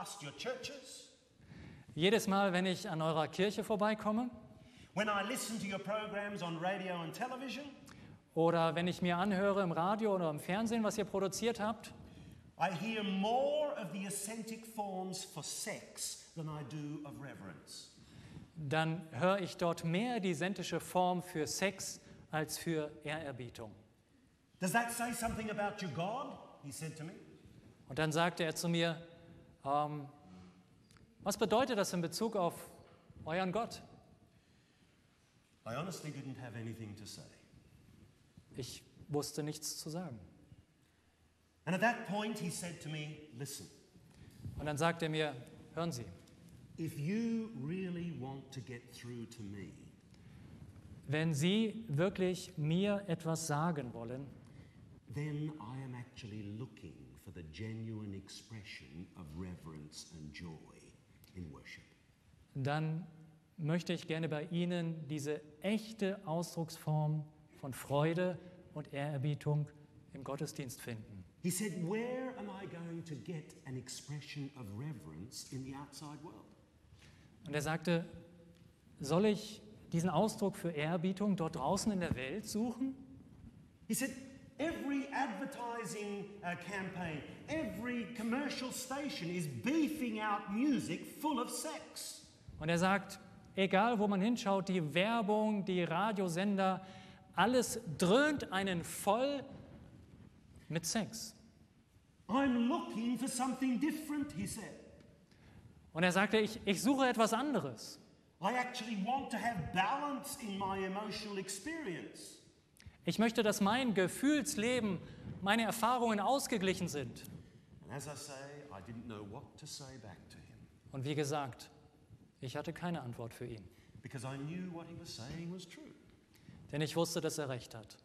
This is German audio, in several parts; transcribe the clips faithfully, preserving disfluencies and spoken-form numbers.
past your churches, Jedes Mal, wenn ich an eurer Kirche vorbeikomme when I listen to your programs on radio and television, oder wenn ich mir anhöre im Radio oder im Fernsehen, was ihr produziert habt, I hear more of the ascetic forms for sex than I do of reverence. dann höre ich dort mehr die sentische Form für Sex als für Ehrerbietung. Does that say something about your God? He said to me. Und dann sagte er zu mir, ähm, was bedeutet das in Bezug auf euren Gott? I honestly didn't have anything to say. Ich wusste nichts zu sagen. And at that point he said to me, listen, Und dann sagte er mir, hören Sie, if you really want to get through to me, wenn Sie wirklich mir etwas sagen wollen, then I am actually looking for the genuine expression of reverence and joy in worship. dann möchte ich gerne bei Ihnen diese echte Ausdrucksform von Freude und Ehrerbietung im Gottesdienst finden. He said, where am I going to get an expression of reverence in the outside world? Und er sagte, soll ich diesen Ausdruck für Ehrerbietung dort draußen in der Welt suchen? He said, every advertising uh, campaign, every commercial station is beefing out music full of sex. Und er sagt, egal wo man hinschaut, die Werbung, die Radiosender, alles dröhnt einen voll mit Sex. I'm looking for something different, he said. Und er sagte, ich, ich suche etwas anderes. I actually want to have balance in my emotional experience. Ich möchte, dass mein Gefühlsleben, meine Erfahrungen ausgeglichen sind. And as I say, I didn't know what to say back to him, Und wie gesagt, ich hatte keine Antwort für ihn, because I knew what he was saying was true. denn ich wusste, dass er recht hat.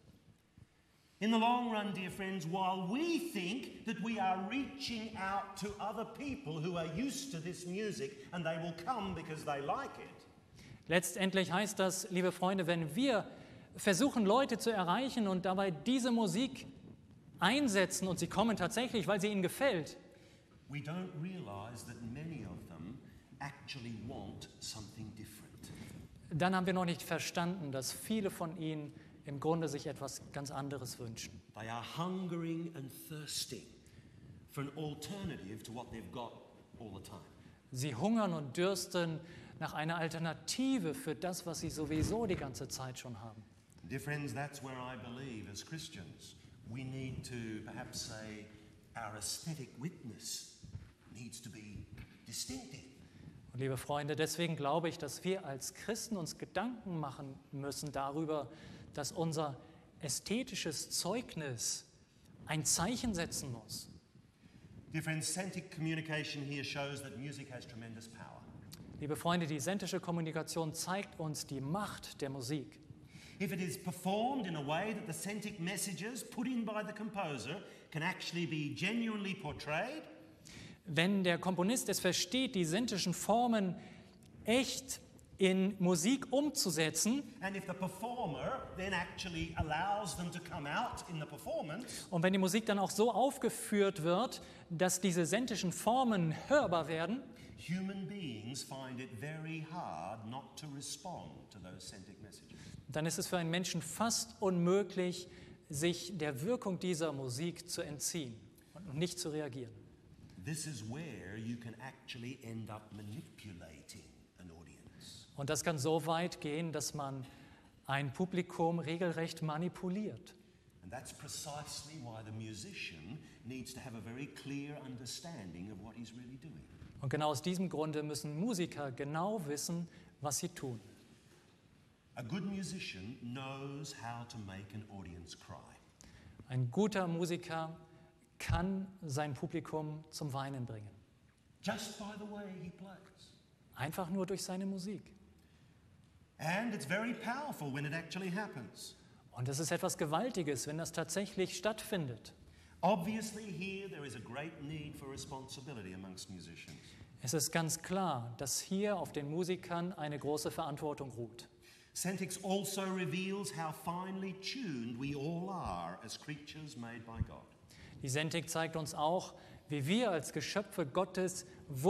In the long run, dear friends, while we think that we are reaching out to other people who are used to this music and they will come because they like it, Letztendlich heißt das, liebe Freunde, wenn wir versuchen, Leute zu erreichen und dabei diese Musik einsetzen und sie kommen tatsächlich, weil sie ihnen gefällt, we don't realize that many of them actually want something different. dann haben wir noch nicht verstanden, dass viele von ihnen im Grunde sich etwas ganz anderes wünschen. They are hungering and thirsting for an alternative to what they've got all the time. Sie hungern und dürsten nach einer Alternative für das, was sie sowieso die ganze Zeit schon haben. Dear friends, that's where I believe as Christians we need to perhaps say our aesthetic witness needs to be distinctive. Und liebe Freunde, deswegen glaube ich, dass wir als Christen uns Gedanken machen müssen darüber, dass unser ästhetisches Zeugnis ein Zeichen setzen muss. Dear friends, Santic communication here shows that music has tremendous power. Liebe Freunde, die sentische Kommunikation zeigt uns die Macht der Musik. If it is performed in a way that the Santic messages put in by the composer can actually be genuinely portrayed, Wenn der Komponist es versteht, die sentischen Formen echt in Musik umzusetzen and if the performer then actually allows them to come out in the performance, und wenn die Musik dann auch so aufgeführt wird, dass diese sentischen Formen hörbar werden, human beings find it very hard not to respond to those Santic messages. dann ist es für einen Menschen fast unmöglich, sich der Wirkung dieser Musik zu entziehen und nicht zu reagieren. This is where you can actually end up manipulating an audience. Und das kann so weit gehen, dass man ein Publikum regelrecht manipuliert. And that's precisely why the musician needs to have a very clear understanding of what he's really doing. Und genau aus diesem Grunde müssen Musiker genau wissen, was sie tun. A good musician knows how to make an audience cry. Ein guter Musiker kann sein Publikum zum Weinen bringen. Just by the way he plays. Einfach nur durch seine Musik. And it's very powerful when it actually happens. Und es ist etwas Gewaltiges, wenn das tatsächlich stattfindet. Obviously here there is a great need for responsibility amongst musicians. Es ist ganz klar, dass hier auf den Musikern eine große Verantwortung ruht. Sentix also reveals how finely tuned we all are as creatures made by God. Die Sentik zeigt uns auch, wie wir als Geschöpfe Gottes